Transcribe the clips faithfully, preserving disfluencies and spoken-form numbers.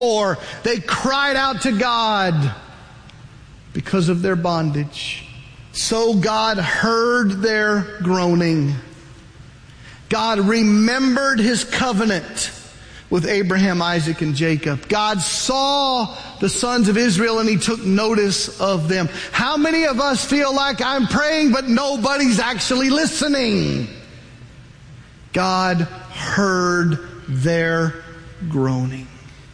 Or they cried out to God because of their bondage. So God heard their groaning. God remembered His covenant with Abraham, Isaac, and Jacob. God saw the sons of Israel and He took notice of them. How many of us feel like I'm praying but nobody's actually listening? God heard their groaning.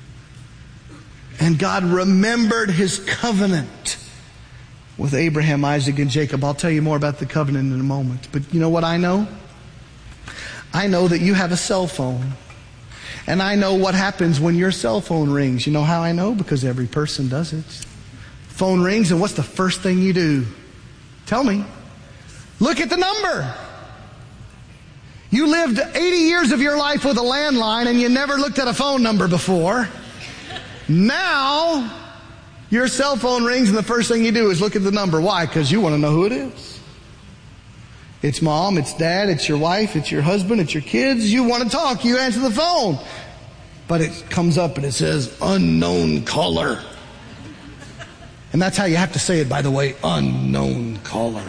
And God remembered His covenant with Abraham, Isaac, and Jacob. I'll tell you more about the covenant in a moment. But you know what I know? I know that you have a cell phone. And I know what happens when your cell phone rings. You know how I know? Because every person does it. Phone rings, and what's the first thing you do? Tell me. Look at the number. You lived eighty years of your life with a landline, and you never looked at a phone number before. Now, your cell phone rings, and the first thing you do is look at the number. Why? Because you want to know who it is. It's mom, it's dad, it's your wife, it's your husband, it's your kids. You want to talk, you answer the phone. But it comes up and it says, unknown caller. And that's how you have to say it, by the way, unknown caller.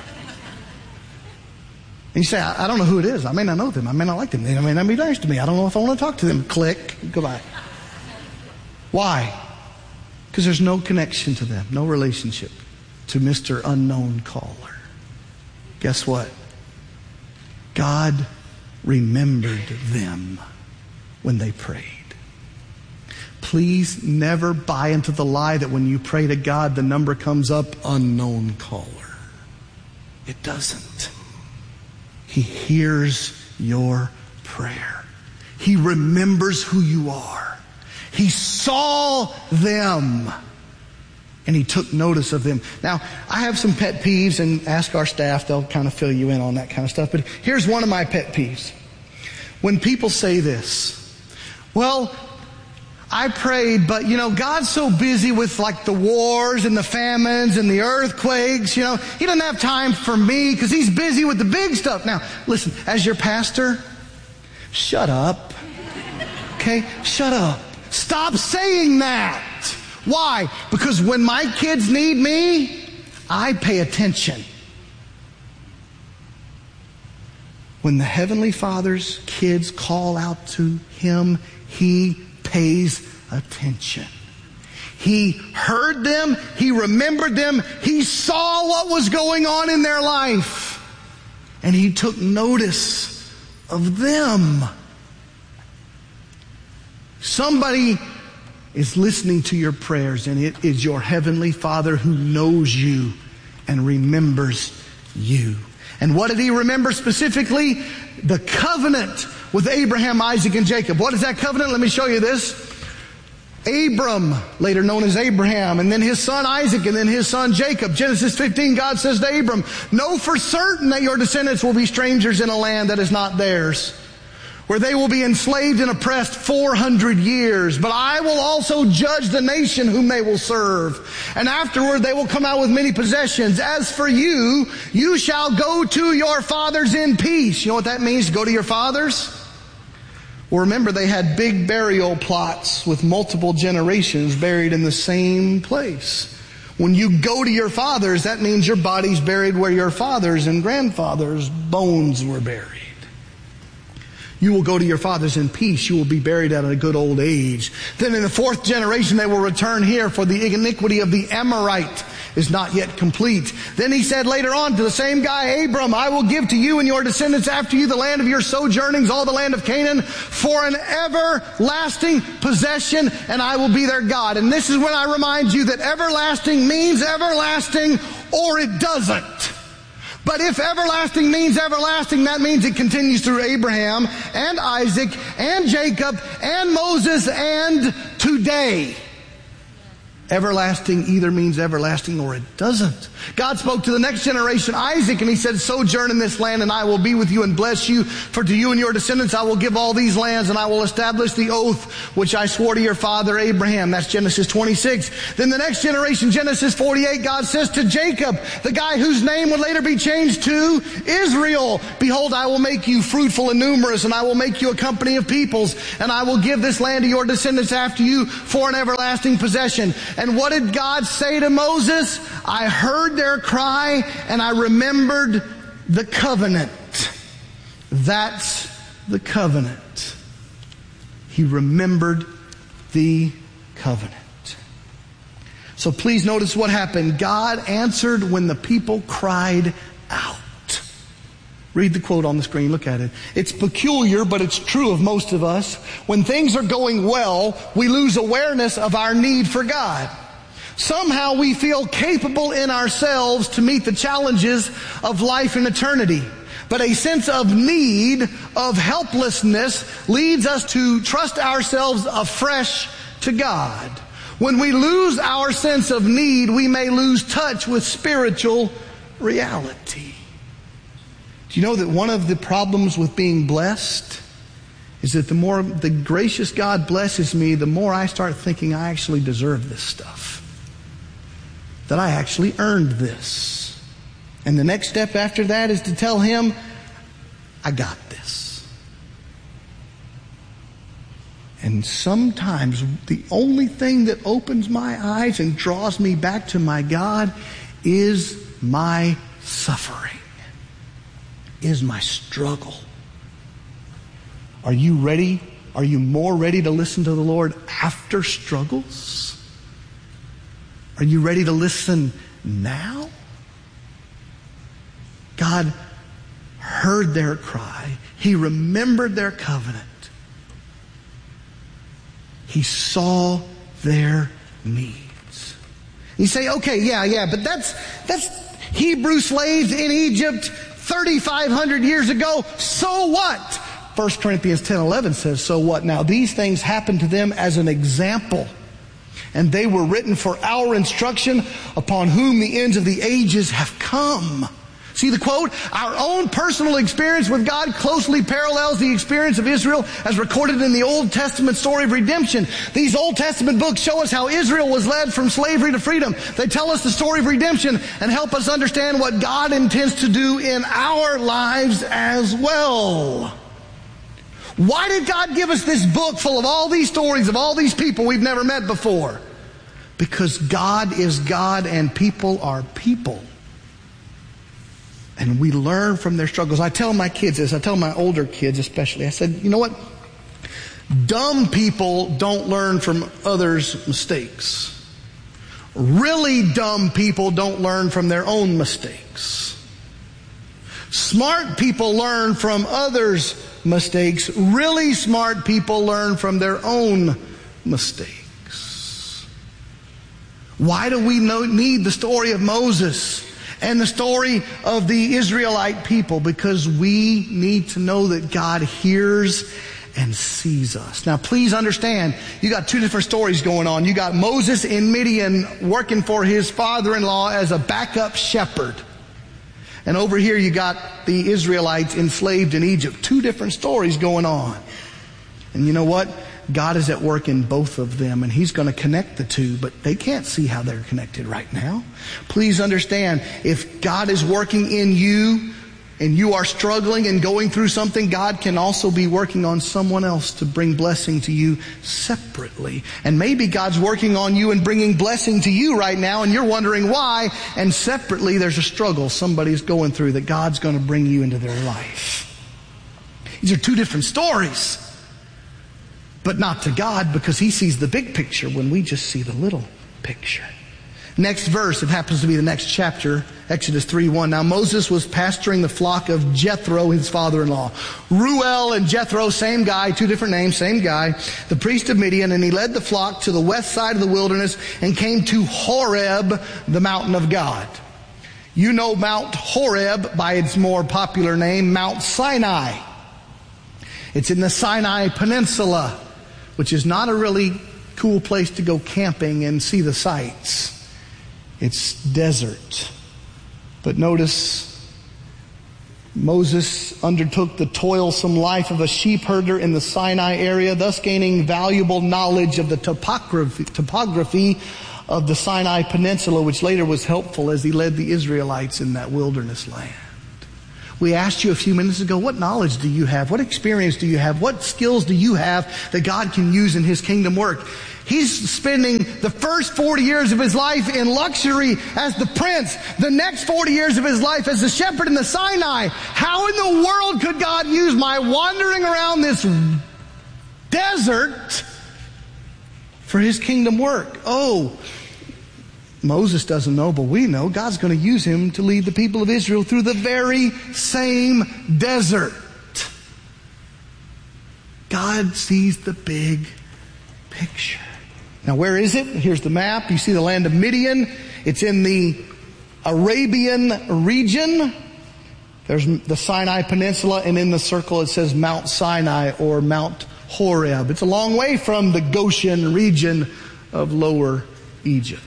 And you say, I, I don't know who it is. I may not know them. I may not like them. They may not be nice to me. I don't know if I want to talk to them. Click, goodbye. Why? Because there's no connection to them, no relationship to Mister Unknown Caller. Guess what? God remembered them when they prayed. Please never buy into the lie that when you pray to God, the number comes up, unknown caller. It doesn't. He hears your prayer. He remembers who you are. He saw them, and He took notice of them. Now, I have some pet peeves, and ask our staff. They'll kind of fill you in on that kind of stuff. But here's one of my pet peeves. When people say this, well, I prayed, but, you know, God's so busy with, like, the wars and the famines and the earthquakes, you know. He doesn't have time for me because He's busy with the big stuff. Now, listen, as your pastor, shut up. Okay? Shut up. Stop saying that. Why? Because when my kids need me, I pay attention. When the Heavenly Father's kids call out to Him, He pays attention. He heard them. He remembered them. He saw what was going on in their life. And He took notice of them. Somebody is listening to your prayers, and it is your Heavenly Father who knows you and remembers you. And what did He remember specifically? The covenant with Abraham, Isaac, and Jacob. What is that covenant? Let me show you this. Abram, later known as Abraham, and then his son Isaac, and then his son Jacob. Genesis fifteen, God says to Abram, know for certain that your descendants will be strangers in a land that is not theirs, where they will be enslaved and oppressed four hundred years. But I will also judge the nation whom they will serve. And afterward they will come out with many possessions. As for you, you shall go to your fathers in peace. You know what that means, go to your fathers? Well, remember, they had big burial plots with multiple generations buried in the same place. When you go to your fathers, that means your body's buried where your fathers and grandfathers' bones were buried. You will go to your fathers in peace. You will be buried at a good old age. Then in the fourth generation they will return here, for the iniquity of the Amorite is not yet complete. Then He said later on to the same guy, Abram, I will give to you and your descendants after you the land of your sojournings, all the land of Canaan, for an everlasting possession, and I will be their God. And this is when I remind you that everlasting means everlasting, or it doesn't. But if everlasting means everlasting, that means it continues through Abraham and Isaac and Jacob and Moses and today. Everlasting either means everlasting or it doesn't. God spoke to the next generation, Isaac, and he said, sojourn in this land and I will be with you and bless you. For to you and your descendants I will give all these lands, and I will establish the oath which I swore to your father Abraham. That's Genesis twenty-six. Then the next generation, Genesis forty-eight, God says to Jacob, the guy whose name would later be changed to Israel, behold, I will make you fruitful and numerous, and I will make you a company of peoples, and I will give this land to your descendants after you for an everlasting possession. And what did God say to Moses? I heard their cry and I remembered the covenant. That's the covenant. He remembered the covenant. So please notice what happened. God answered when the people cried out. Read the quote on the screen. Look at it. It's peculiar, but it's true of most of us. When things are going well, we lose awareness of our need for God. Somehow we feel capable in ourselves to meet the challenges of life and eternity. But a sense of need, of helplessness, leads us to trust ourselves afresh to God. When we lose our sense of need, we may lose touch with spiritual reality. Do you know that one of the problems with being blessed is that the more the gracious God blesses me, the more I start thinking I actually deserve this stuff. That I actually earned this. And the next step after that is to tell Him, I got this. And sometimes the only thing that opens my eyes and draws me back to my God is my suffering. Is my struggle. Are you ready? Are you more ready to listen to the Lord after struggles? Are you ready to listen now? God heard their cry. He remembered their covenant. He saw their needs. You say, okay, yeah, yeah, but that's that's Hebrew slaves in Egypt thirty-five hundred years ago, so what? First Corinthians ten eleven says, so what? Now these things happened to them as an example, and they were written for our instruction, upon whom the ends of the ages have come. See the quote? Our own personal experience with God closely parallels the experience of Israel as recorded in the Old Testament story of redemption. These Old Testament books show us how Israel was led from slavery to freedom. They tell us the story of redemption and help us understand what God intends to do in our lives as well. Why did God give us this book full of all these stories of all these people we've never met before? Because God is God and people are people. And we learn from their struggles. I tell my kids this, I tell my older kids especially, I said, you know what? Dumb people don't learn from others' mistakes. Really dumb people don't learn from their own mistakes. Smart people learn from others' mistakes. Really smart people learn from their own mistakes. Why do we know, need the story of Moses and the story of the Israelite people? Because we need to know that God hears and sees us. Now please understand, you got two different stories going on. You got Moses in Midian working for his father-in-law as a backup shepherd. And over here you got the Israelites enslaved in Egypt. Two different stories going on. And you know what? God is at work in both of them, and He's going to connect the two, but they can't see how they're connected right now. Please understand, if God is working in you and you are struggling and going through something, God can also be working on someone else to bring blessing to you separately. And maybe God's working on you and bringing blessing to you right now, and you're wondering why, and separately there's a struggle somebody's going through that God's going to bring you into their life. These are two different stories. But not to God, because He sees the big picture when we just see the little picture. Next verse, it happens to be the next chapter, Exodus three one. Now Moses was pasturing the flock of Jethro, his father-in-law. Reuel and Jethro, same guy, two different names, same guy, the priest of Midian, and he led the flock to the west side of the wilderness and came to Horeb, the mountain of God. You know Mount Horeb by its more popular name, Mount Sinai. It's in the Sinai Peninsula, which is not a really cool place to go camping and see the sights. It's desert. But notice, Moses undertook the toilsome life of a sheep herder in the Sinai area, thus gaining valuable knowledge of the topography, topography of the Sinai Peninsula, which later was helpful as he led the Israelites in that wilderness land. We asked you a few minutes ago, what knowledge do you have? What experience do you have? What skills do you have that God can use in His kingdom work? He's spending the first forty years of his life in luxury as the prince, the next forty years of his life as the shepherd in the Sinai. How in the world could God use my wandering around this desert for His kingdom work? Oh, Moses doesn't know, but we know God's going to use him to lead the people of Israel through the very same desert. God sees the big picture. Now, where is it? Here's the map. You see the land of Midian. It's in the Arabian region. There's the Sinai Peninsula, and in the circle it says Mount Sinai or Mount Horeb. It's a long way from the Goshen region of Lower Egypt.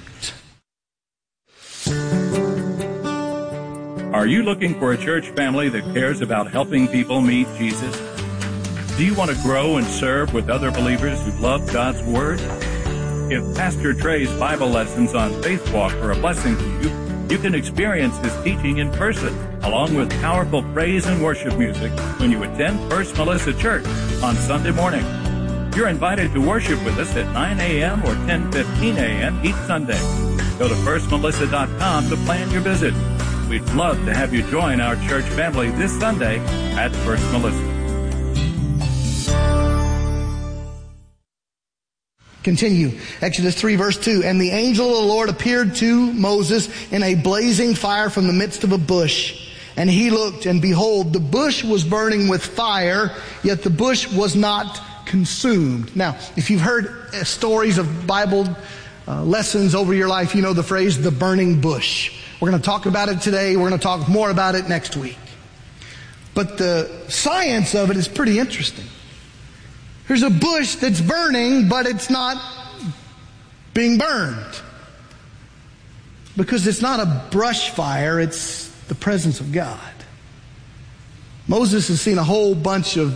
Are you looking for a church family that cares about helping people meet Jesus? Do you want to grow and serve with other believers who love God's Word? If Pastor Trey's Bible lessons on Faith Walk are a blessing to you, you can experience his teaching in person, along with powerful praise and worship music when you attend First Melissa Church on Sunday morning. You're invited to worship with us at nine a.m. or ten fifteen a.m. each Sunday. Go to first melissa dot com to plan your visit. We'd love to have you join our church family this Sunday at First Melissa. Continue. Exodus three verse two. And the angel of the Lord appeared to Moses in a blazing fire from the midst of a bush. And he looked, and behold, the bush was burning with fire, yet the bush was not consumed. Now, if you've heard stories of Bible uh, lessons over your life, you know the phrase, the burning bush. We're going to talk about it today. We're going to talk more about it next week. But the science of it is pretty interesting. There's a bush that's burning, but it's not being burned. Because it's not a brush fire, it's the presence of God. Moses has seen a whole bunch of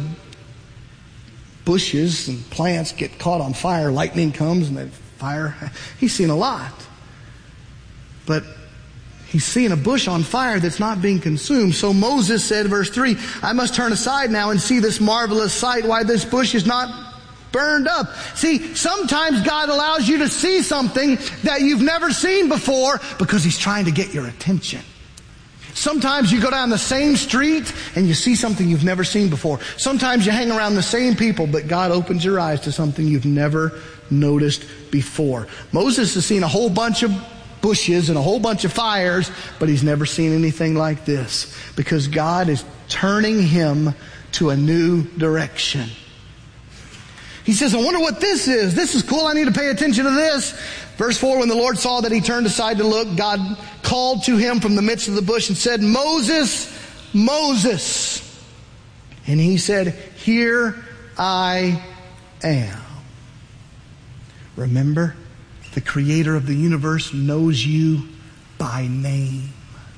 bushes and plants get caught on fire. Lightning comes and that fire. He's seen a lot. But he's seeing a bush on fire that's not being consumed. So Moses said, verse three, I must turn aside now and see this marvelous sight, why this bush is not burned up. See, sometimes God allows you to see something that you've never seen before because He's trying to get your attention. Sometimes you go down the same street and you see something you've never seen before. Sometimes you hang around the same people, but God opens your eyes to something you've never noticed before. Moses has seen a whole bunch of bushes and a whole bunch of fires, but he's never seen anything like this because God is turning him to a new direction. He says, I wonder what this is. This is cool. I need to pay attention to this. Verse four, when the Lord saw that he turned aside to look, God called to him from the midst of the bush and said, Moses, Moses. And he said, here I am. Remember, the Creator of the universe knows you by name.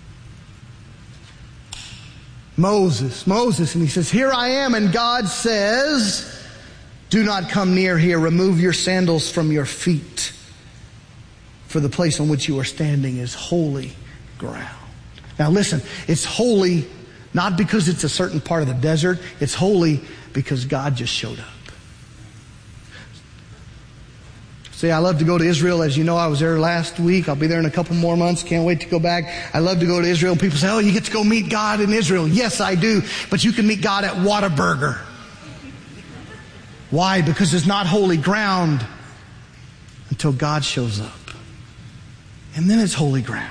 Moses, Moses. And he says, here I am. And God says, do not come near here. Remove your sandals from your feet. For the place on which you are standing is holy ground. Now listen, it's holy not because it's a certain part of the desert. It's holy because God just showed up. See, I love to go to Israel. As you know, I was there last week. I'll be there in a couple more months. Can't wait to go back. I love to go to Israel. People say, oh, you get to go meet God in Israel. Yes, I do. But you can meet God at Whataburger. Why? Because it's not holy ground until God shows up. And then it's holy ground.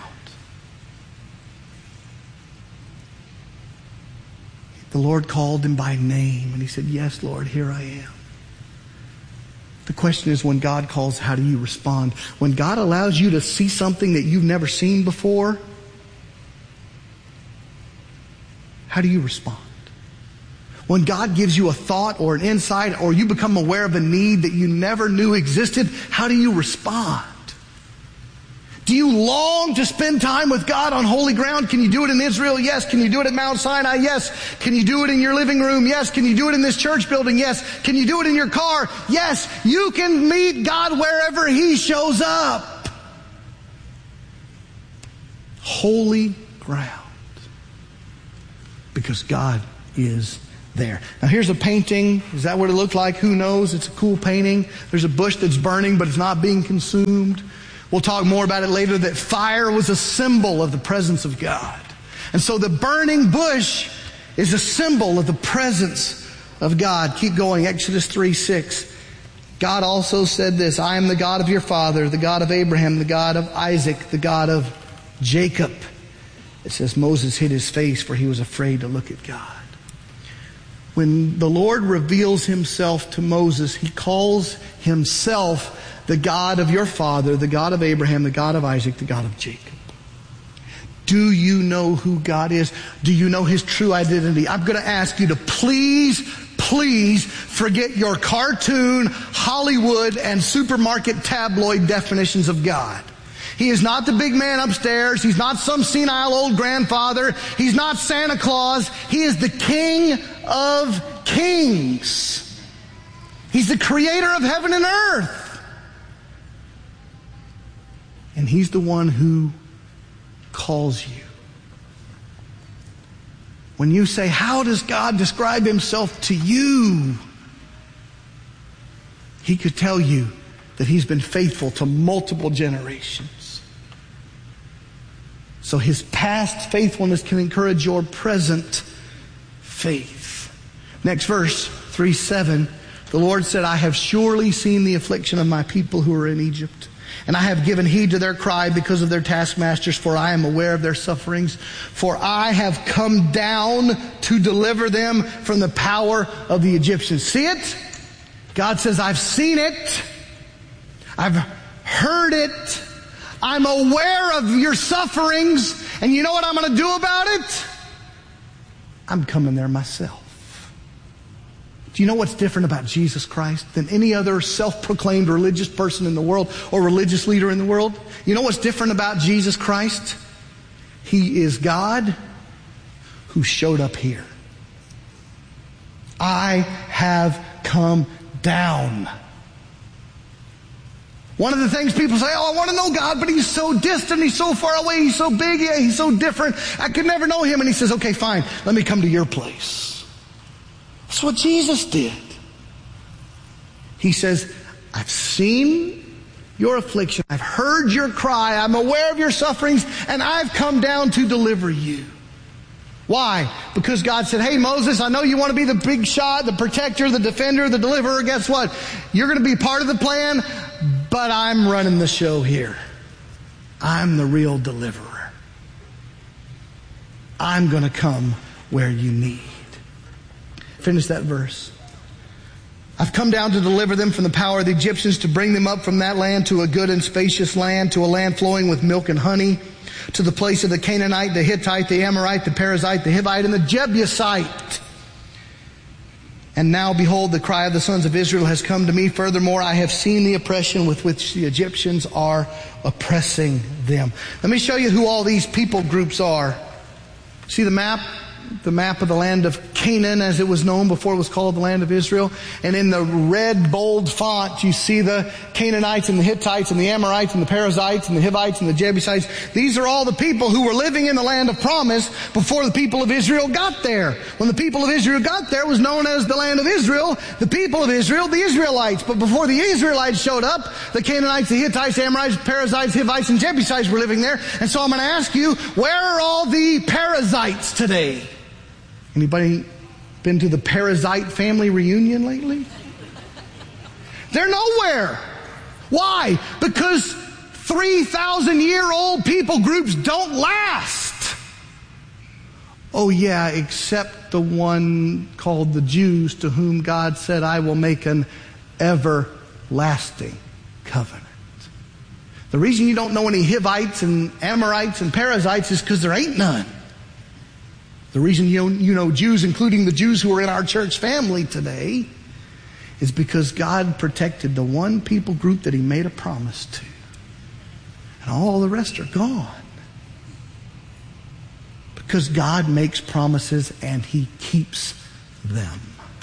The Lord called him by name, and he said, yes, Lord, here I am. The question is, when God calls, how do you respond? When God allows you to see something that you've never seen before, how do you respond? When God gives you a thought or an insight, or you become aware of a need that you never knew existed, how do you respond? Do you long to spend time with God on holy ground? Can you do it in Israel? Yes. Can you do it at Mount Sinai? Yes. Can you do it in your living room? Yes. Can you do it in this church building? Yes. Can you do it in your car? Yes. You can meet God wherever He shows up. Holy ground. Because God is there. Now here's a painting. Is that what it looked like? Who knows? It's a cool painting. There's a bush that's burning, but it's not being consumed. We'll talk more about it later, that fire was a symbol of the presence of God. And so the burning bush is a symbol of the presence of God. Keep going. Exodus three six. God also said this, I am the God of your father, the God of Abraham, the God of Isaac, the God of Jacob. It says Moses hid his face for he was afraid to look at God. When the Lord reveals Himself to Moses, He calls Himself the God of your father, the God of Abraham, the God of Isaac, the God of Jacob. Do you know who God is? Do you know His true identity? I'm going to ask you to please, please forget your cartoon, Hollywood, and supermarket tabloid definitions of God. He is not the big man upstairs. He's not some senile old grandfather. He's not Santa Claus. He is the King of Kings. He's the creator of heaven and earth. And He's the one who calls you. When you say, how does God describe Himself to you? He could tell you that He's been faithful to multiple generations. So His past faithfulness can encourage your present faith. Next verse, three seven. The Lord said, I have surely seen the affliction of my people who are in Egypt, and I have given heed to their cry because of their taskmasters, for I am aware of their sufferings. For I have come down to deliver them from the power of the Egyptians. See it? God says, I've seen it. I've heard it. I'm aware of your sufferings. And you know what I'm going to do about it? I'm coming there myself. Do you know what's different about Jesus Christ than any other self-proclaimed religious person in the world or religious leader in the world? You know what's different about Jesus Christ? He is God who showed up here. I have come down. One of the things people say, oh, I want to know God, but He's so distant, He's so far away, He's so big, yeah, He's so different, I could never know Him. And He says, okay, fine, let me come to your place. That's what Jesus did. He says, I've seen your affliction, I've heard your cry, I'm aware of your sufferings, and I've come down to deliver you. Why? Because God said, hey Moses, I know you want to be the big shot, the protector, the defender, the deliverer. Guess what? You're going to be part of the plan, but I'm running the show here. I'm the real deliverer. I'm going to come where you need. Finish that verse. I've come down to deliver them from the power of the Egyptians, to bring them up from that land to a good and spacious land, to a land flowing with milk and honey, to the place of the Canaanite, the Hittite, the Amorite, the Perizzite, the Hivite, and the Jebusite. And now, behold, the cry of the sons of Israel has come to me. Furthermore, I have seen the oppression with which the Egyptians are oppressing them. Let me show you who all these people groups are. See the map? The map of the land of Canaan, as it was known before it was called the land of Israel. And in the red, bold font, you see the Canaanites and the Hittites and the Amorites and the Perizzites and the Hivites and the Jebusites. These are all the people who were living in the land of promise before the people of Israel got there. When the people of Israel got there, it was known as the land of Israel, the people of Israel, the Israelites. But before the Israelites showed up, the Canaanites, the Hittites, Amorites, Perizzites, Hivites, and Jebusites were living there. And so I'm going to ask you, where are all the Perizzites today? Anybody been to the Perizzite family reunion lately? They're nowhere. Why? Because three thousand year old people groups don't last. Oh yeah, except the one called the Jews, to whom God said, I will make an everlasting covenant. The reason you don't know any Hivites and Amorites and Perizzites is because there ain't none. The reason you know, you know Jews, including the Jews who are in our church family today, is because God protected the one people group that he made a promise to. And all the rest are gone. Because God makes promises and he keeps them.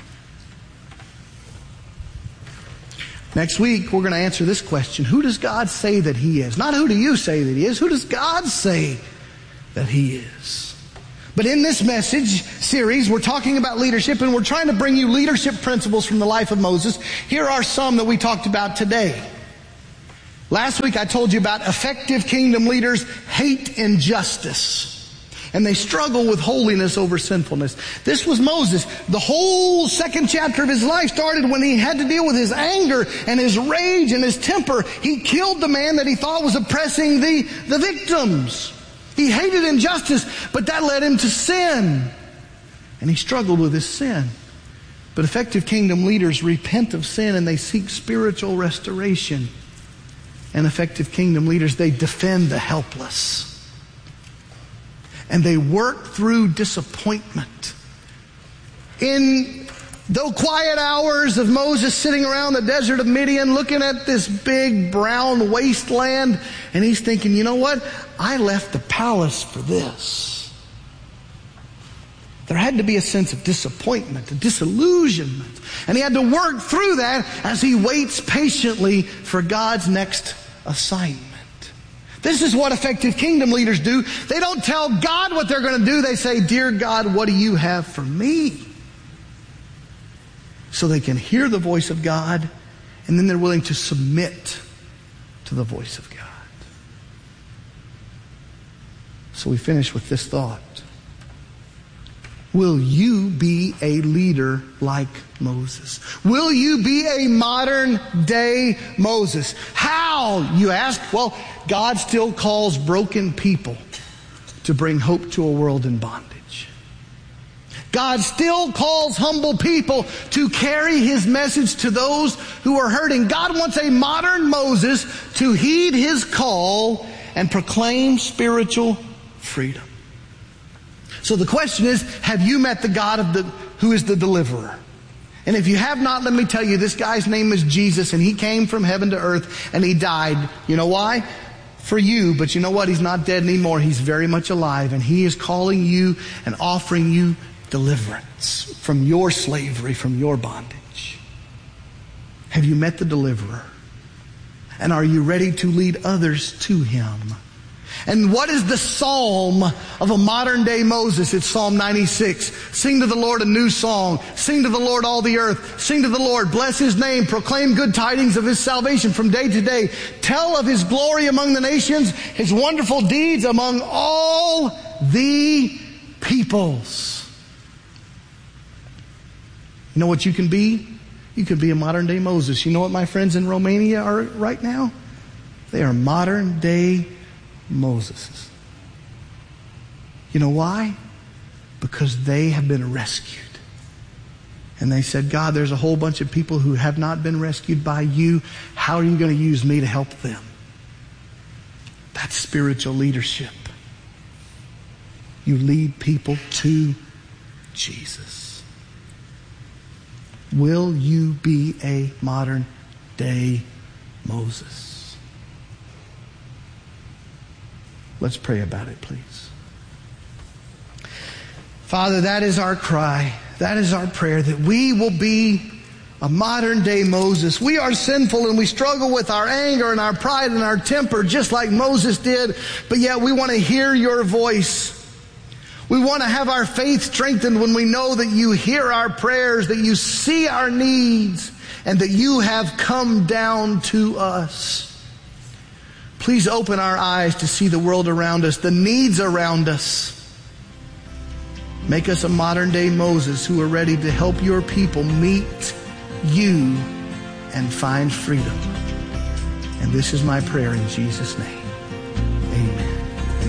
Next week, we're going to answer this question. Who does God say that he is? Not who do you say that he is. Who does God say that he is? But in this message series, we're talking about leadership, and we're trying to bring you leadership principles from the life of Moses. Here are some that we talked about today. Last week, I told you about effective kingdom leaders hate injustice, and they struggle with holiness over sinfulness. This was Moses. The whole second chapter of his life started when he had to deal with his anger and his rage and his temper. He killed the man that he thought was oppressing the, the victims. He hated injustice, but that led him to sin. And he struggled with his sin. But effective kingdom leaders repent of sin and they seek spiritual restoration. And effective kingdom leaders, they defend the helpless. And they work through disappointment. In the quiet hours of Moses sitting around the desert of Midian looking at this big brown wasteland, and he's thinking, you know what? I left the palace for this. There had to be a sense of disappointment, a disillusionment. And he had to work through that as he waits patiently for God's next assignment. This is what effective kingdom leaders do. They don't tell God what they're going to do. They say, dear God, what do you have for me? So they can hear the voice of God, and then they're willing to submit to the voice of God. So we finish with this thought. Will you be a leader like Moses? Will you be a modern day Moses? How, you ask? Well, God still calls broken people to bring hope to a world in bondage. God still calls humble people to carry his message to those who are hurting. God wants a modern Moses to heed his call and proclaim spiritual freedom. So the question is, have you met the God of the who is the deliverer? And if you have not, let me tell you, this guy's name is Jesus, and he came from heaven to earth, and he died. You know why? For you, but you know what? He's not dead anymore. He's very much alive, and he is calling you and offering you deliverance from your slavery, from your bondage. Have you met the deliverer? And are you ready to lead others to him? And what is the psalm of a modern day Moses? It's Psalm ninety-six. Sing to the Lord a new song. Sing to the Lord all the earth. Sing to the Lord. Bless his name. Proclaim good tidings of his salvation from day to day. Tell of his glory among the nations, his wonderful deeds among all the peoples. You know what you can be? You can be a modern day Moses. You know what my friends in Romania are right now? They are modern day Moses. You know why? Because they have been rescued. And they said, God, there's a whole bunch of people who have not been rescued by you. How are you going to use me to help them? That's spiritual leadership. You lead people to Jesus. Will you be a modern day Moses? Let's pray about it, please. Father, that is our cry. That is our prayer, that we will be a modern day Moses. We are sinful and we struggle with our anger and our pride and our temper just like Moses did, but yet we want to hear your voice. We want to have our faith strengthened when we know that you hear our prayers, that you see our needs, and that you have come down to us. Please open our eyes to see the world around us, the needs around us. Make us a modern day Moses who are ready to help your people meet you and find freedom. And this is my prayer in Jesus' name. Amen and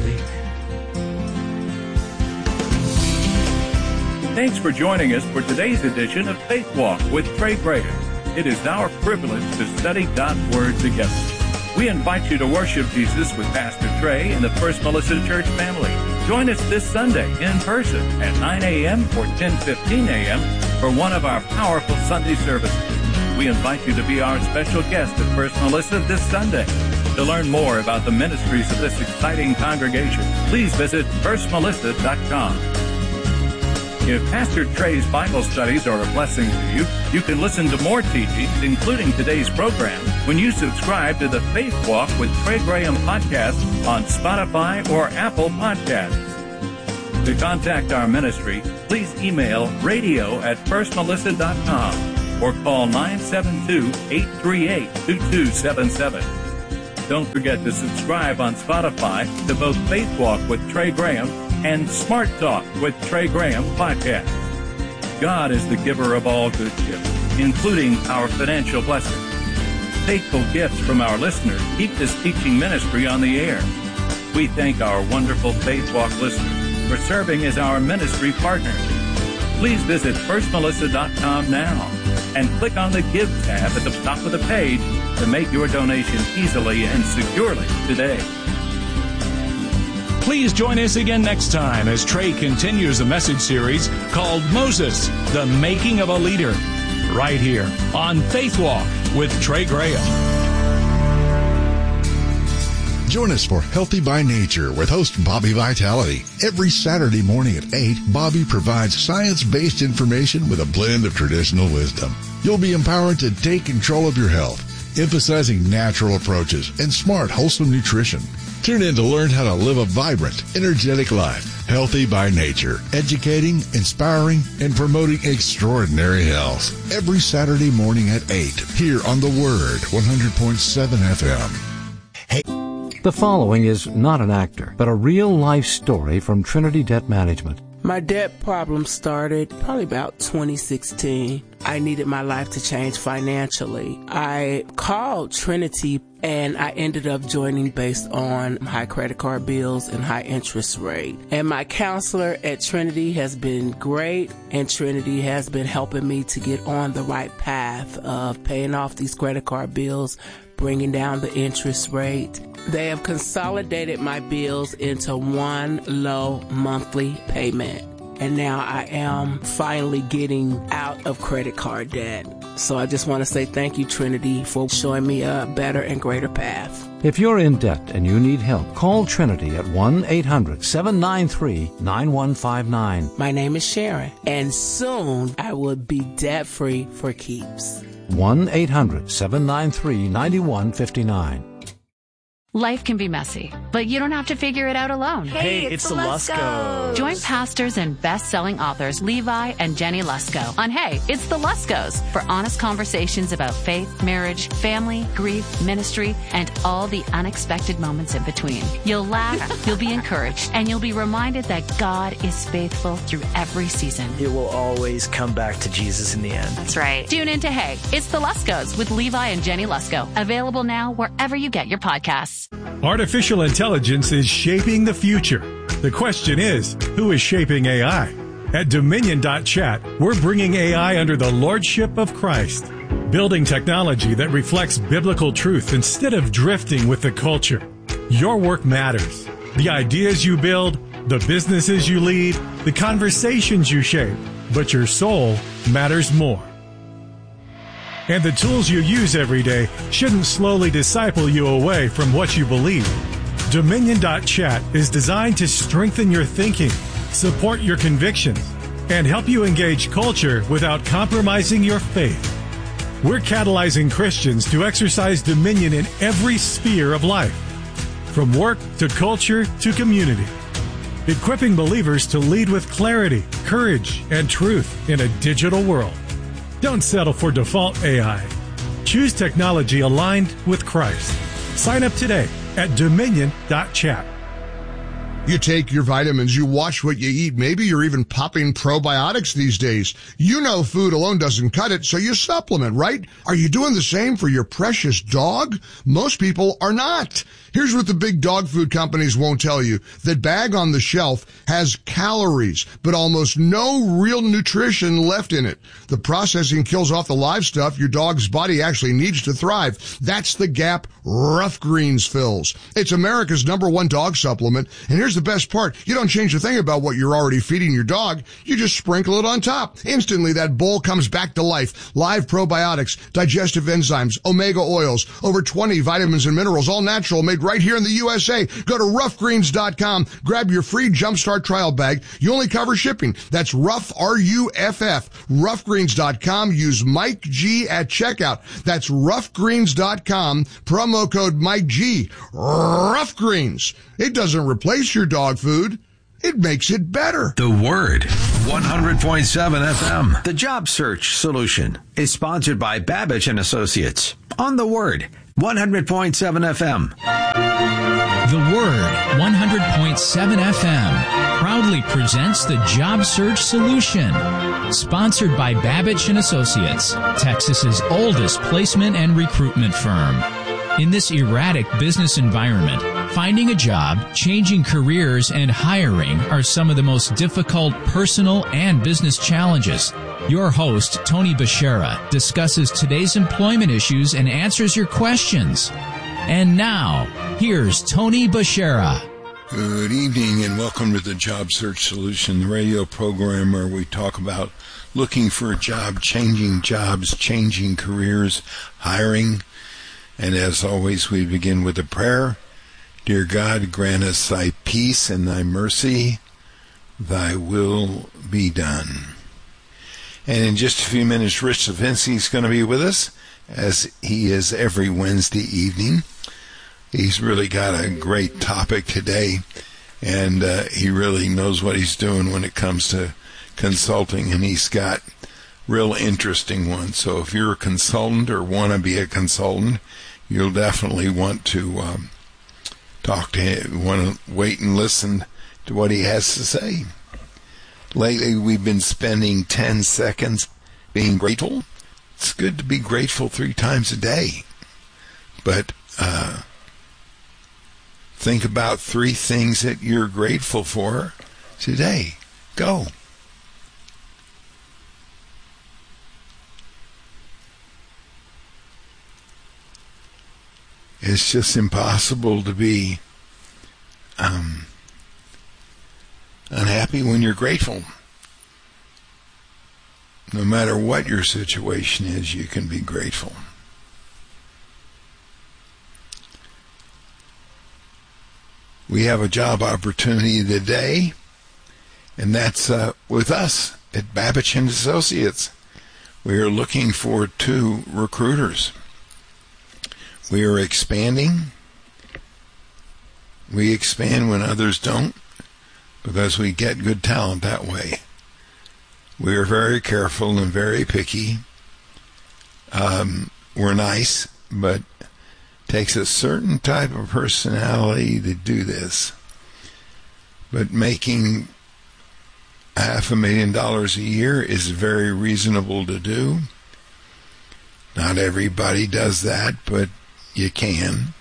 amen. Thanks for joining us for today's edition of Faith Walk with Trey Graham. It is our privilege to study God's Word together. We invite you to worship Jesus with Pastor Trey and the First Melissa Church family. Join us this Sunday in person at nine a.m. or ten fifteen a.m. for one of our powerful Sunday services. We invite you to be our special guest at First Melissa this Sunday. To learn more about the ministries of this exciting congregation, please visit first melissa dot com. If Pastor Trey's Bible studies are a blessing to you, you can listen to more teachings, including today's program, when you subscribe to the Faith Walk with Trey Graham podcast on Spotify or Apple Podcasts. To contact our ministry, please email radio at first melissa dot com or call nine seven two, eight three eight, two two seven seven. Don't forget to subscribe on Spotify to both Faith Walk with Trey Graham and Smart Talk with Trey Graham podcast. God is the giver of all good gifts, including our financial blessings. Faithful gifts from our listeners keep this teaching ministry on the air. We thank our wonderful Faith Walk listeners for serving as our ministry partners. Please visit first melissa dot com now and click on the Give tab at the top of the page to make your donation easily and securely today. Please join us again next time as Trey continues a message series called Moses, the Making of a Leader, right here on Faith Walk with Trey Graham. Join us for Healthy by Nature with host Bobby Vitality. Every Saturday morning at eight, Bobby provides science-based information with a blend of traditional wisdom. You'll be empowered to take control of your health, emphasizing natural approaches and smart, wholesome nutrition. Tune in to learn how to live a vibrant, energetic life. Healthy by Nature, educating, inspiring, and promoting extraordinary health. Every Saturday morning at eight, here on The Word, one hundred point seven F M. Hey. The following is not an actor, but a real-life story from Trinity Debt Management. My debt problem started probably about twenty sixteen. I needed my life to change financially. I called Trinity and I ended up joining based on high credit card bills and high interest rate. And my counselor at Trinity has been great, and Trinity has been helping me to get on the right path of paying off these credit card bills, bringing down the interest rate. They have consolidated my bills into one low monthly payment. And now I am finally getting out of credit card debt. So I just want to say thank you, Trinity, for showing me a better and greater path. If you're in debt and you need help, call Trinity at one eight hundred, seven nine three, nine one five nine. My name is Sharon, and soon I will be debt-free for keeps. one eight hundred, seven nine three, nine one five nine. Life can be messy, but you don't have to figure it out alone. Hey, it's, it's the Luskos. Join pastors and best-selling authors Levi and Jenny Lusko on Hey, It's the Luskos for honest conversations about faith, marriage, family, grief, ministry, and all the unexpected moments in between. You'll laugh, you'll be encouraged, and you'll be reminded that God is faithful through every season. It will always come back to Jesus in the end. That's right. Tune in to Hey, It's the Luskos with Levi and Jenny Lusko. Available now wherever you get your podcasts. Artificial intelligence is shaping the future. The question is, who is shaping A I? At Dominion dot chat, we're bringing A I under the lordship of Christ, building technology that reflects biblical truth instead of drifting with the culture. Your work matters. The ideas you build, the businesses you lead, the conversations you shape, but your soul matters more. And the tools you use every day shouldn't slowly disciple you away from what you believe. Dominion dot chat is designed to strengthen your thinking, support your convictions, and help you engage culture without compromising your faith. We're catalyzing Christians to exercise dominion in every sphere of life, from work to culture to community, equipping believers to lead with clarity, courage, and truth in a digital world. Don't settle for default A I. Choose technology aligned with Christ. Sign up today at Dominion dot chat. You take your vitamins, you watch what you eat. Maybe you're even popping probiotics these days. You know food alone doesn't cut it, so you supplement, right? Are you doing the same for your precious dog? Most people are not. Here's what the big dog food companies won't tell you. That bag on the shelf has calories, but almost no real nutrition left in it. The processing kills off the live stuff your dog's body actually needs to thrive. That's the gap Rough Greens fills. It's America's number one dog supplement, and here's the best part. You don't change a thing about what you're already feeding your dog. You just sprinkle it on top. Instantly, that bowl comes back to life. Live probiotics, digestive enzymes, omega oils, over twenty vitamins and minerals, all natural, made right here in the U S A. Go to rough greens dot com. Grab your free Jumpstart trial bag. You only cover shipping. That's Rough, R U F F. rough greens dot com. Use Mike G at checkout. That's rough greens dot com. Promo code Mike G. Rough Greens. It doesn't replace your dog food. It makes it better. The Word, one hundred point seven F M. The Job Search Solution is sponsored by Babbage and Associates on The Word, one hundred point seven F M. The Word, one hundred point seven F M, proudly presents the Job Search Solution, sponsored by Babbage and Associates, Texas's oldest placement and recruitment firm. In this erratic business environment, finding a job, changing careers, and hiring are some of the most difficult personal and business challenges. Your host, Tony Bashara, discusses today's employment issues and answers your questions. And now, here's Tony Bashara. Good evening and welcome to the Job Search Solution, the radio program where we talk about looking for a job, changing jobs, changing careers, hiring. And as always, we begin with a prayer. Dear God, grant us thy peace and thy mercy. Thy will be done. And in just a few minutes, Rich Savinski is going to be with us, as he is every Wednesday evening. He's really got a great topic today, and uh, he really knows what he's doing when it comes to consulting, and he's got real interesting ones. So if you're a consultant or want to be a consultant, you'll definitely want to um, talk to him, want to wait and listen to what he has to say. Lately, we've been spending ten seconds being grateful. It's good to be grateful three times a day. But uh, think about three things that you're grateful for today. Go. It's just impossible to be um, unhappy when you're grateful. No matter what your situation is, you can be grateful. We have a job opportunity today, and that's uh, with us at Babbage and Associates. We are looking for two recruiters. We are expanding. We expand when others don't because we get good talent that way. We are very careful and very picky. Um, we're nice, but it takes a certain type of personality to do this. But making half a million dollars a year is very reasonable to do. Not everybody does that, but you can.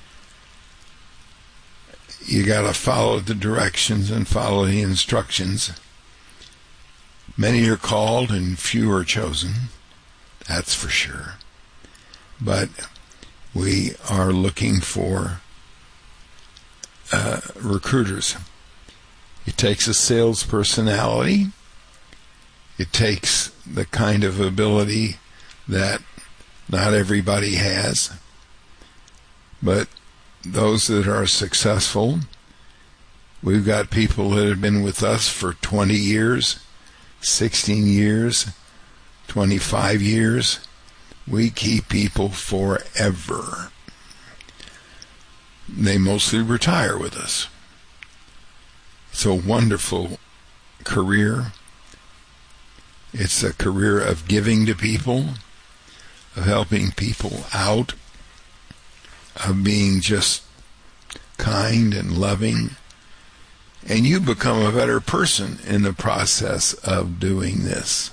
You got to follow the directions and follow the instructions. Many are called and few are chosen. That's for sure. But we are looking for uh, recruiters. It takes a sales personality. It takes the kind of ability that not everybody has. But those that are successful, we've got people that have been with us for twenty years, sixteen years, twenty-five years. We keep people forever. They mostly retire with us. It's a wonderful career. It's a career of giving to people, of helping people out, of being just kind and loving. And you become a better person in the process of doing this.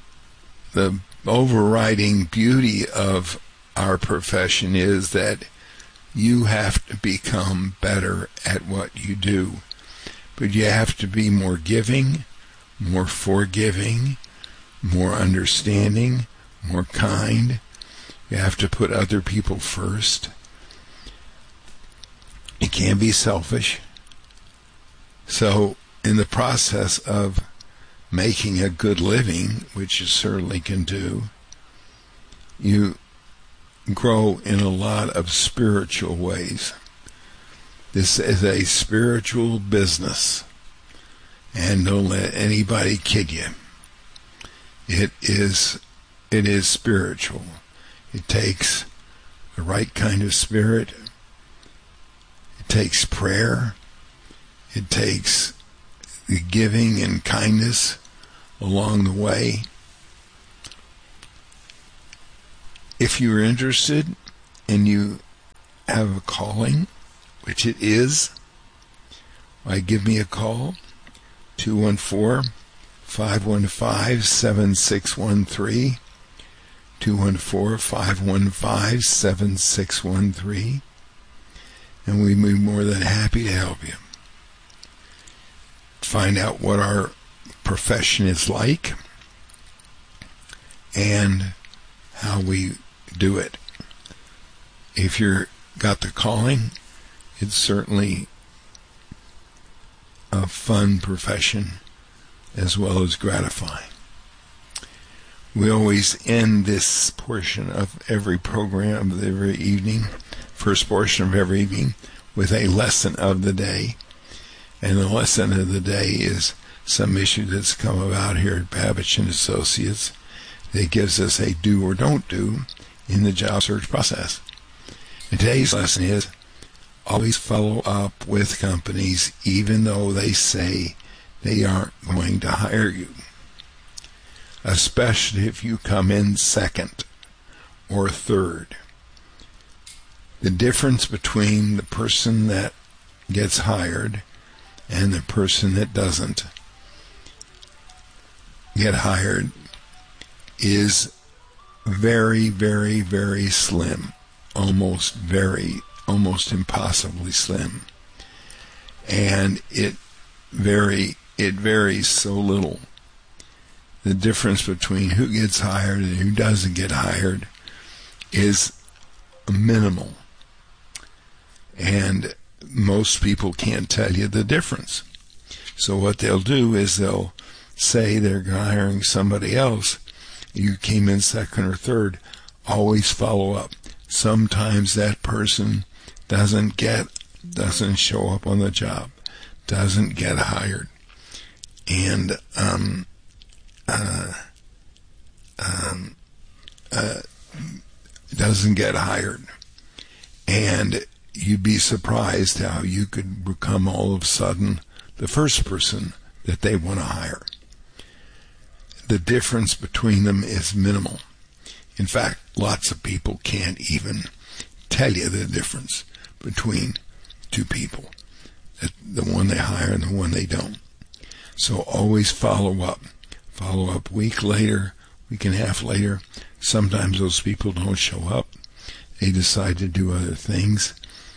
The overriding beauty of our profession is that You have to become better at what you do. But you have to be more giving, more forgiving, more understanding, more kind. You have to put other people first. You can't be selfish. So, in the process of making a good living, which you certainly can do, you grow in a lot of spiritual ways. This is a spiritual business, and don't let anybody kid you. It is, it is spiritual. It takes the right kind of spirit. It takes prayer. It takes the giving and kindness along the way. If you're interested and you have a calling, which it is, why, give me a call, two one four, five one five, seven six one three, two one four, five one five, seven six one three, and we'd be more than happy to help you. Find out what our profession is like and how we do it. If you're got the calling, it's certainly a fun profession as well as gratifying. We always end this portion of every program of every evening, first portion of every evening, with a lesson of the day. And the lesson of the day is some issue that's come about here at Babbage and Associates that gives us a do or don't do in the job search process. And today's lesson is always follow up with companies even though they say they aren't going to hire you. Especially if you come in second or third. The difference between the person that gets hired and the person that doesn't get hired is very, very, very slim. Almost very, almost impossibly slim. And it very, it varies so little. The difference between who gets hired and who doesn't get hired is minimal. And most people can't tell you the difference. So what they'll do is they'll say they're hiring somebody else. You came in second or third. Always follow up. Sometimes that person doesn't get, doesn't show up on the job, doesn't get hired, and um, uh, um, uh, doesn't get hired. And you'd be surprised how you could become all of a sudden the first person that they want to hire. The difference between them is minimal. In fact, lots of people can't even tell you the difference between two people, the one they hire and the one they don't. So always follow up. Follow up a week later, week and a half later. Sometimes those people don't show up. They decide to do other things.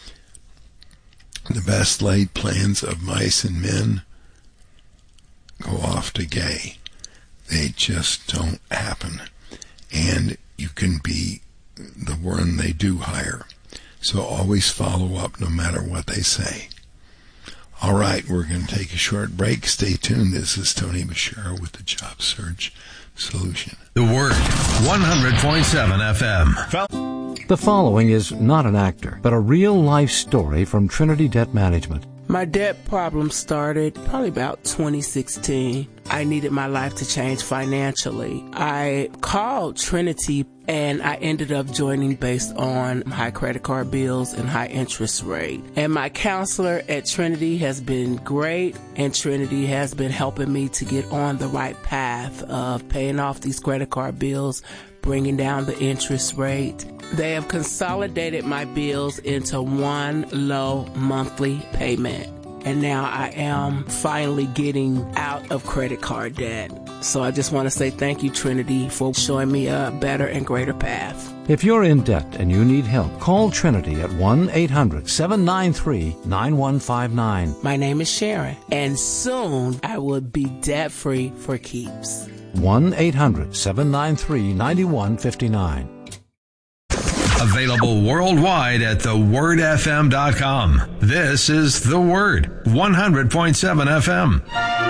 The best laid plans of mice and men go off to gay. They just don't happen. And you can be the one they do hire. So always follow up no matter what they say. All right, we're going to take a short break. Stay tuned. This is Tony Bashiro with the Job Search Solution. The Word, one hundred point seven F M. The following is not an actor, but a real-life story from Trinity Debt Management. My debt problem started probably about twenty sixteen. I needed my life to change financially. I called Trinity and I ended up joining based on high credit card bills and high interest rate. And my counselor at Trinity has been great, and Trinity has been helping me to get on the right path of paying off these credit card bills, bringing down the interest rate. They have consolidated my bills into one low monthly payment. And now I am finally getting out of credit card debt. So I just want to say thank you, Trinity, for showing me a better and greater path. If you're in debt and you need help, call Trinity at one eight hundred seven nine three nine one five nine. My name is Sharon, and soon I will be debt-free for keeps. one eight hundred seven nine three nine one five nine. Available worldwide at the word f m dot com. This is The Word, one hundred point seven F M.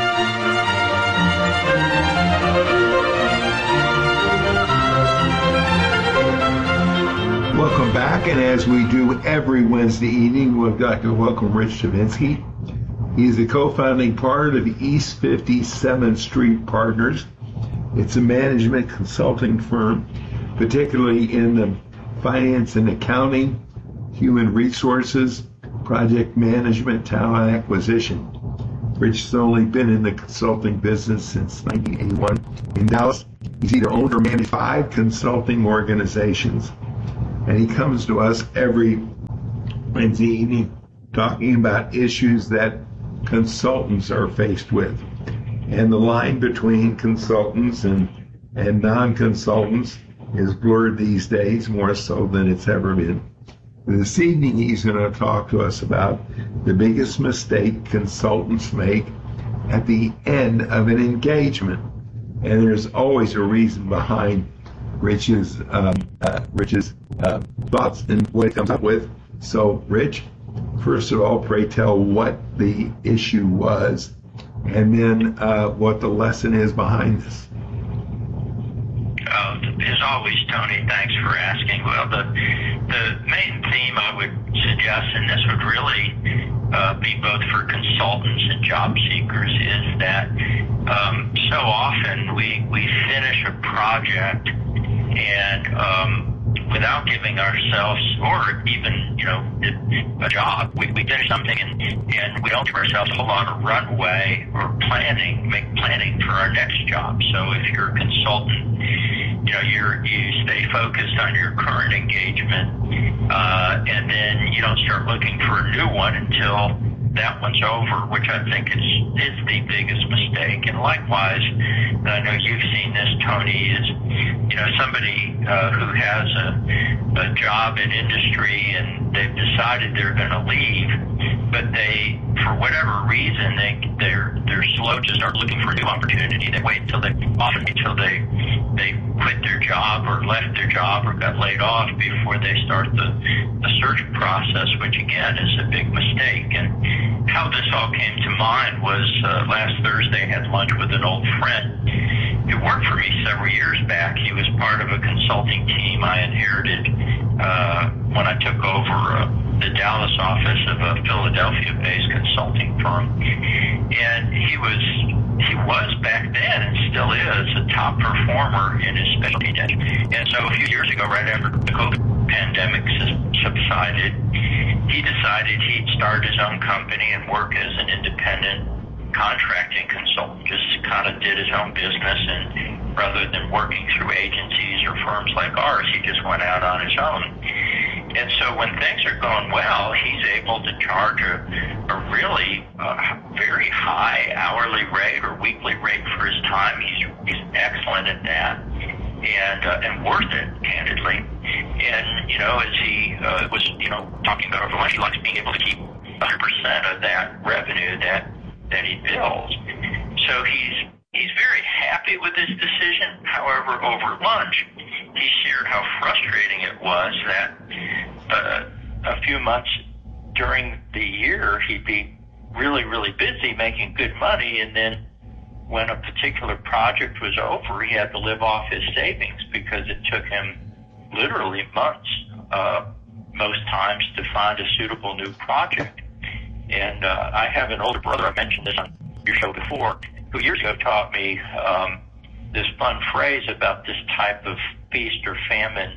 Welcome back, and as we do every Wednesday evening, we've got to welcome Rich Chavinsky. He's the co-founding part of East fifty-seventh Street Partners. It's a management consulting firm, particularly in the finance and accounting, human resources, project management, talent acquisition. Rich has only been in the consulting business since nineteen eighty-one. In Dallas, he's either owned or managed five consulting organizations. And he comes to us every Wednesday evening talking about issues that consultants are faced with. And the line between consultants and, and non-consultants is blurred these days, more so than it's ever been. This evening he's going to talk to us about the biggest mistake consultants make at the end of an engagement. And there's always a reason behind Rich's um, uh, Rich's uh, thoughts and what he comes up with. So, Rich, first of all, pray tell what the issue was, and then uh, what the lesson is behind this. Uh, as always, Tony, thanks for asking. Well, the the main theme I would suggest, and this would really uh, be both for consultants and job seekers, is that um, so often we we finish a project and um, without giving ourselves, or even, you know, a job, we, we finish something and, and we don't give ourselves a whole lot of runway or planning, make planning for our next job. So if you're a consultant, you know, you're, you stay focused on your current engagement, uh, and then you don't start looking for a new one until that one's over, which I think is, is the biggest mistake. And likewise, I know you've seen this, Tony, is, you know, somebody uh, who has a, a job in industry and they've decided they're going to leave, but they, for whatever reason, they, they're, they're slow to start looking for a new opportunity. They wait until they, often until they, they quit their job or left their job or got laid off before they start the, the search process, which again is a big mistake. And how this all came to mind was uh, last Thursday I had lunch with an old friend who worked for me several years back. He was part of a consulting team I inherited uh, when I took over uh, the Dallas office of a Philadelphia-based consulting firm. And he was he was back then and still is a top performer in his specialty niche. And so a few years ago, right after the COVID pandemic subsided, he decided he'd start his own company and work as an independent contracting consultant, just kind of did his own business, and rather than working through agencies or firms like ours, he just went out on his own. And so when things are going well, he's able to charge a, a really uh, very high hourly rate or weekly rate for his time. He's, he's excellent at that, and uh, and worth it, candidly. And, you know, as he uh, was, you know, talking about over lunch, he likes being able to keep one hundred percent of that revenue that that he builds. So he's he's very happy with his decision. However, over lunch, he shared how frustrating it was that uh, a few months during the year he'd be really, really busy making good money, and then when a particular project was over, he had to live off his savings because it took him literally months, uh, most times, to find a suitable new project. And uh, I have an older brother, I mentioned this on your show before, who years ago taught me um, this fun phrase about this type of feast or famine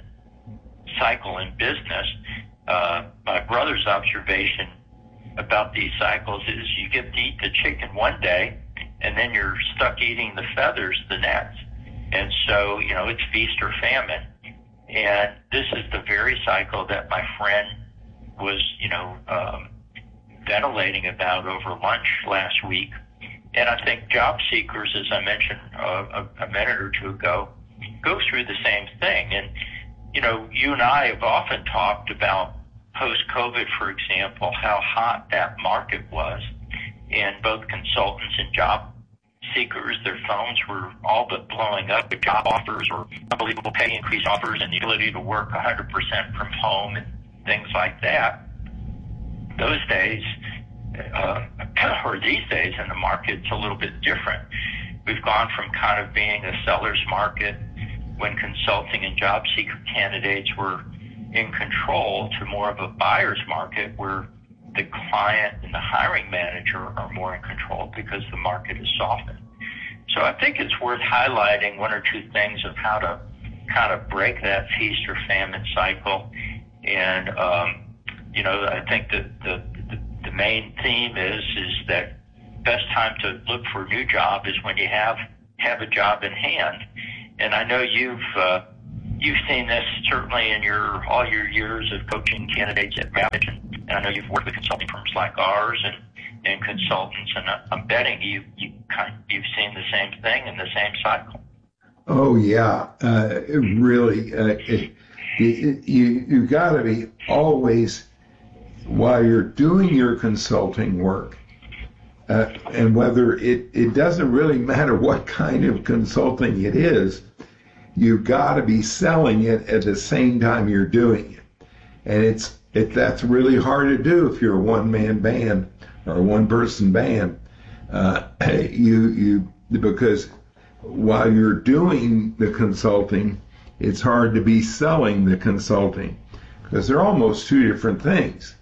cycle in business. Uh, my brother's observation about these cycles is you get to eat the chicken one day, and then you're stuck eating the feathers the next. And so, you know, it's feast or famine. And this is the very cycle that my friend was, you know, um, ventilating about over lunch last week. And I think job seekers, as I mentioned uh, a, a minute or two ago, go through the same thing. And you know, you and I have often talked about post-COVID, for example, how hot that market was, and both consultants and job seekers, their phones were all but blowing up with job offers or unbelievable pay increase offers and the ability to work one hundred percent from home and things like that. Those days, uh, or these days in the market, it's a little bit different. We've gone from kind of being a seller's market when consulting and job seeker candidates were in control to more of a buyer's market where the client and the hiring manager are more in control because the market is softened. So I think it's worth highlighting one or two things of how to kind of break that feast or famine cycle. And, um, you know, I think that the, the, the main theme is, is that best time to look for a new job is when you have, have a job in hand. And I know you've, uh, you've seen this certainly in your, all your years of coaching candidates at Babbage, and, and I know you've worked with consulting firms like ours and, and consultants, and I'm betting you, you kind, you've seen the same thing in the same cycle. Oh yeah, uh, really, uh, it, it, you, you gotta be always, while you're doing your consulting work, uh, and whether it, it doesn't really matter what kind of consulting it is, you've got to be selling it at the same time you're doing it. And it's it, that's really hard to do if you're a one-man band or a one-person band. Uh, you you because while you're doing the consulting, it's hard to be selling the consulting because they're almost two different things.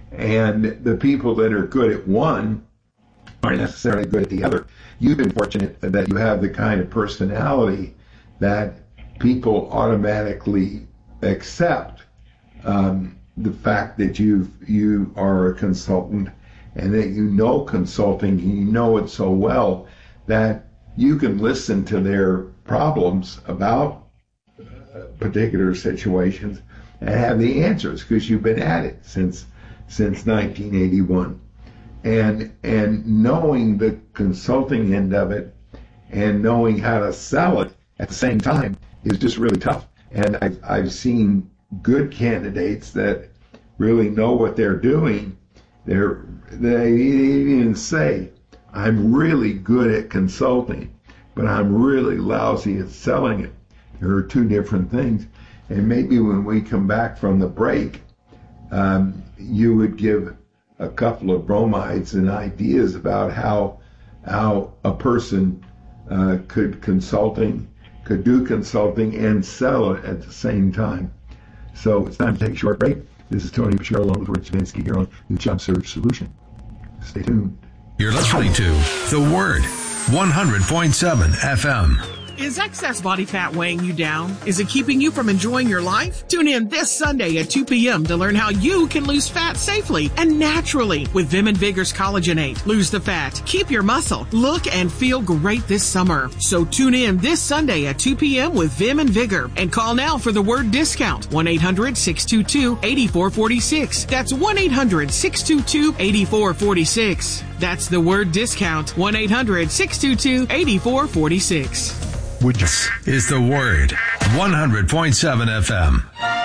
And the people that are good at one aren't necessarily good at the other. You've been fortunate that you have the kind of personality that people automatically accept um, the fact that you you are a consultant and that you know consulting and you know it so well that you can listen to their problems about uh, particular situations and have the answers because you've been at it since since nineteen eighty-one. And and knowing the consulting end of it and knowing how to sell it at the same time is just really tough. And I've, I've seen good candidates that really know what they're doing. They're, they even say, I'm really good at consulting, but I'm really lousy at selling it. There are two different things. And maybe when we come back from the break, um, you would give a couple of bromides and ideas about how how a person uh, could consulting, could do consulting and sell it at the same time. So it's time to take a short break. This is Tony Bashir along with Rich Vinsky here on the Job Search Solution. Stay tuned. You're listening to The Word, one hundred point seven F M. Is excess body fat weighing you down? Is it keeping you from enjoying your life? Tune in this Sunday at two p.m. to learn how you can lose fat safely and naturally with Vim and Vigor's Collagenate. Lose the fat, keep your muscle, look and feel great this summer. So tune in this Sunday at two p.m. with Vim and Vigor and call now for the word discount, one eight hundred six two two eight four four six. That's one eight hundred six two two eight four four six. That's the word discount, one eight hundred six two two eight four four six. This is The Word, one hundred point seven F M.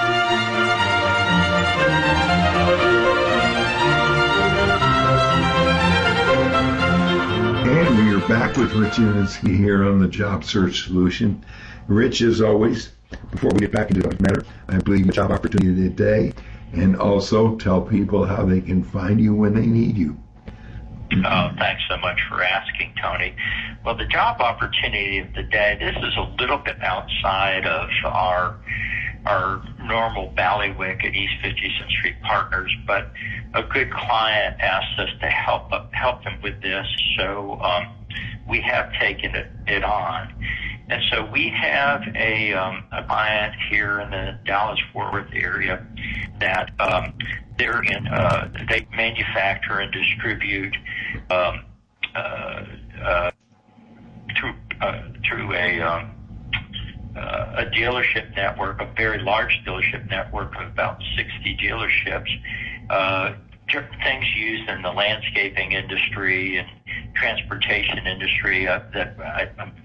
And we are back with Rich Vinsky here on the Job Search Solution. Rich, as always, before we get back into the matter, I believe the job opportunity today, and also tell people how they can find you when they need you. Oh, thanks so much for asking, Tony. Well, the job opportunity of the day, this is a little bit outside of our our normal Ballywick and East fifty-seventh Street partners, but a good client asked us to help help them with this, so um, we have taken it, it on. And so we have a, um, a client here in the Dallas-Fort Worth area that um, they're in, uh, they manufacture and distribute um, uh, uh, through uh, through a um, uh, a dealership network, a very large dealership network of about sixty dealerships. Uh, things used in the landscaping industry and transportation industry uh, that I, I'm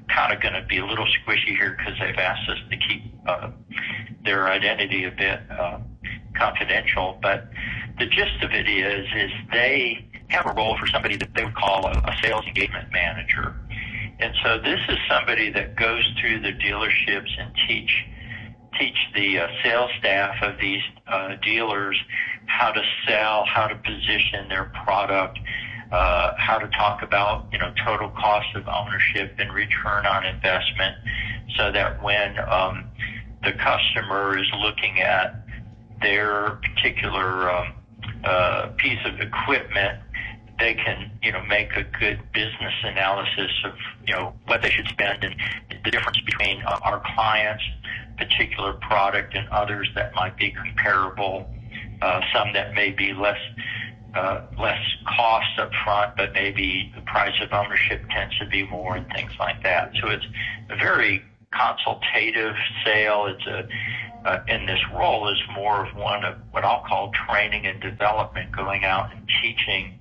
kind of going to be a little squishy here because they've asked us to keep uh, their identity a bit uh, confidential. But the gist of it is, is they have a role for somebody that they would call a, a sales engagement manager. And so this is somebody that goes through the dealerships and teach teach the uh, sales staff of these uh, dealers how to sell, how to position their product, uh, how to talk about, you know, total cost of ownership and return on investment, so that when um, the customer is looking at their particular um, uh, piece of equipment, they can, you know, make a good business analysis of, you know, what they should spend and the difference between uh, our clients' particular product and others that might be comparable, uh, some that may be less uh, less cost up front, but maybe the price of ownership tends to be more and things like that. So it's a very consultative sale. It's a uh, and this role is more of one of what I'll call training and development, going out and teaching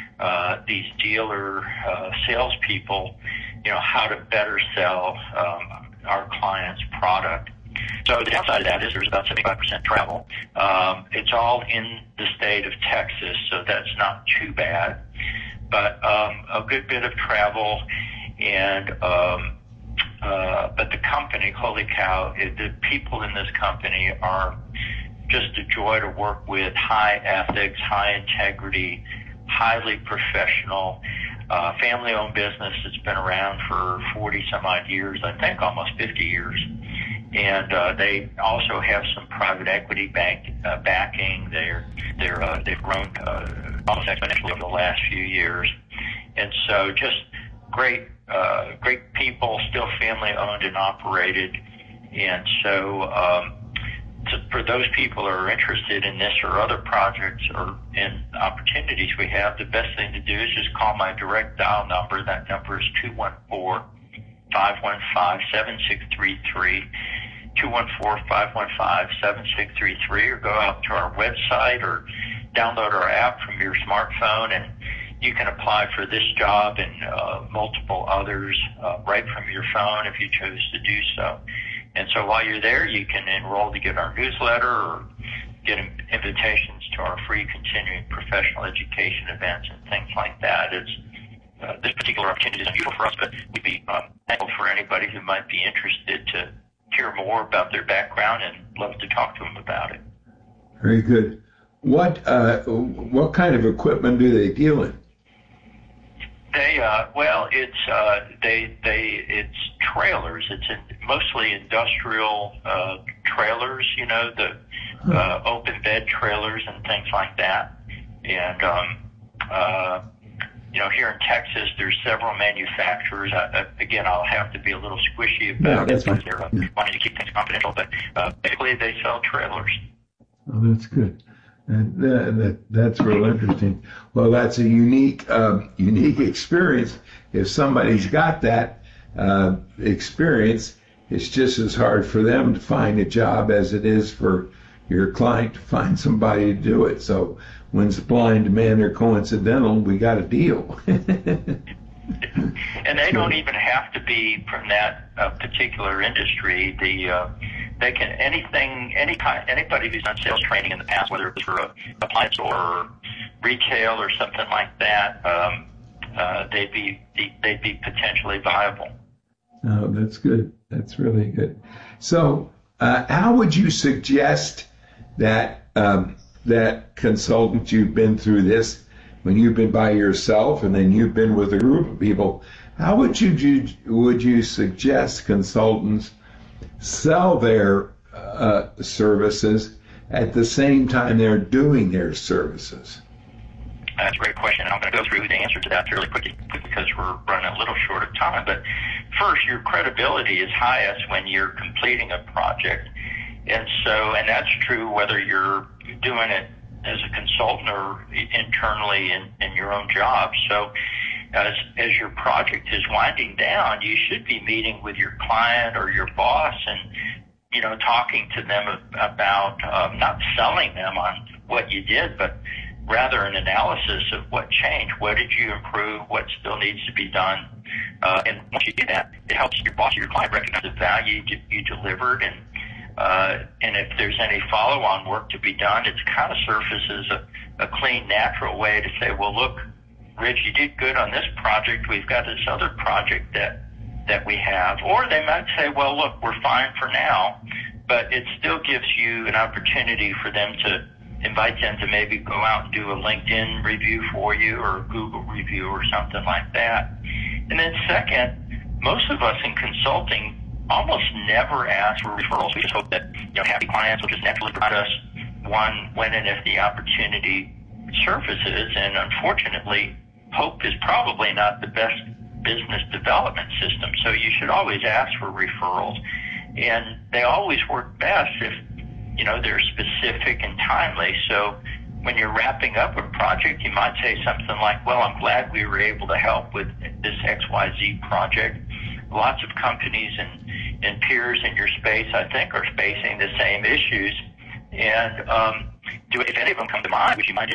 uh, these dealer uh, salespeople, you know, how to better sell um, our client's product. So the downside of that is there's about seventy-five percent travel. Um, it's all in the state of Texas, so that's not too bad. But um, a good bit of travel, and um, uh, but the company, holy cow, it, the people in this company are just a joy to work with. High ethics, high integrity, highly professional. Uh, family-owned business that's been around for forty some odd years, I think almost fifty years. And uh, they also have some private equity bank uh, backing. They're they're uh, they've grown uh, almost exponentially over the last few years, and so just great uh, great people, still family owned and operated. And so um, to, for those people who are interested in this or other projects or in opportunities we have, the best thing to do is just call my direct dial number. That number is two one four, five one five, seven six three three. two one four, five one five, seven six three three, or go out to our website or download our app from your smartphone, and you can apply for this job and uh, multiple others uh, right from your phone if you chose to do so. And so while you're there, you can enroll to get our newsletter or get invitations to our free continuing professional education events and things like that. It's uh, this particular opportunity is unusual for us, but we'd be um, thankful for anybody who might be interested to hear more about their background and love to talk to them about it. Very good. What uh, what kind of equipment do they deal in? They uh, well, it's uh, they they it's trailers. It's in, mostly industrial uh, trailers. You know, the uh, open bed trailers and things like that. And um, uh, you know, here in Texas, there's several manufacturers. Uh, again, I'll have to be a little squishy about no, it because they're uh, wanting to keep things confidential. But uh, basically, they sell trailers. Oh, that's good. And that, that, that's real interesting. Well, that's a unique, um, unique experience. If somebody's got that uh, experience, it's just as hard for them to find a job as it is for your client to find somebody to do it. So when supply and demand are coincidental, we got a deal. And they don't even have to be from that uh, particular industry. The uh, they can anything, any kind, anybody who's done sales training in the past, whether it was for a appliance store or retail or something like that, um, uh, they'd be they'd be potentially viable. Oh, that's good. That's really good. So, uh, how would you suggest that um, that consultant, you've been through this, when you've been by yourself and then you've been with a group of people, how would you would you suggest consultants sell their uh, services at the same time they're doing their services? That's a great question. I'm going to go through the answer to that fairly quickly because we're running a little short of time. But first, your credibility is highest when you're completing a project. And so, and that's true whether you're doing it as a consultant or internally in, in your own job. So as, as your project is winding down, you should be meeting with your client or your boss and, you know, talking to them about um, not selling them on what you did, but rather an analysis of what changed, what did you improve, what still needs to be done. Uh, and once you do that, it helps your boss or your client recognize the value you, you delivered. And uh, and if there's any follow-on work to be done, it kind of surfaces a, a clean, natural way to say, well, look, Rich, you did good on this project. We've got this other project that that we have. Or they might say, well, look, we're fine for now. But it still gives you an opportunity for them to invite them to maybe go out and do a LinkedIn review for you or a Google review or something like that. And then second, most of us in consulting almost never ask for referrals. We just hope that, you know, happy clients will just naturally provide us one when and if the opportunity surfaces. And unfortunately, hope is probably not the best business development system. So you should always ask for referrals. And they always work best if, you know, they're specific and timely. So when you're wrapping up a project, you might say something like, well, I'm glad we were able to help with this X Y Z project. Lots of companies and, and peers in your space, I think, are facing the same issues. And um, do, if any of them come to mind, would you mind